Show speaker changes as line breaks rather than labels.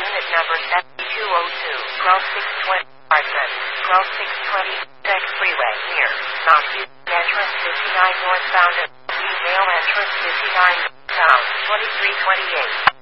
unit number 7202, 12620, 12620, Tech Freeway near Mountview, entrance 59 northbound, email entrance 59 south, 2328.